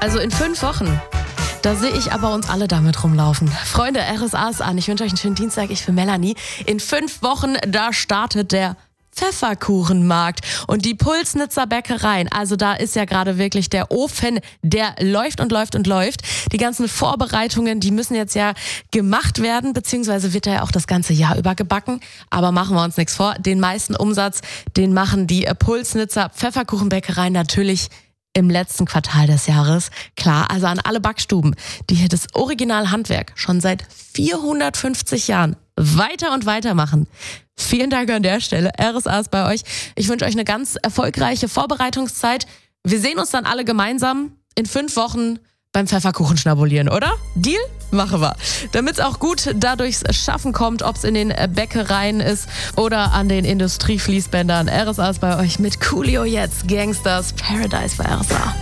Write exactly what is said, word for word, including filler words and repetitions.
Also in fünf Wochen. Da sehe ich aber uns alle damit rumlaufen. Freunde, R S A ist an. Ich wünsche euch einen schönen Dienstag. Ich bin Melanie. In fünf Wochen, da startet der Pfefferkuchenmarkt und die Pulsnitzer Bäckereien. Also da ist ja gerade wirklich der Ofen, der läuft und läuft und läuft. Die ganzen Vorbereitungen, die müssen jetzt ja gemacht werden, beziehungsweise wird er ja auch das ganze Jahr über gebacken. Aber machen wir uns nichts vor. Den meisten Umsatz, den machen die Pulsnitzer Pfefferkuchenbäckereien natürlich im letzten Quartal des Jahres. Klar, also an alle Backstuben, die hier das Originalhandwerk schon seit vierhundertfünfzig Jahren weiter und weiter machen. Vielen Dank an der Stelle. R S A ist bei euch. Ich wünsche euch eine ganz erfolgreiche Vorbereitungszeit. Wir sehen uns dann alle gemeinsam in fünf Wochen beim Pfefferkuchen schnabulieren, oder? Deal? Machen wir. Damit es auch gut da durchs Schaffen kommt, ob es in den Bäckereien ist oder an den Industriefließbändern. R S A ist bei euch mit Coolio jetzt. Gangsters Paradise bei R S A.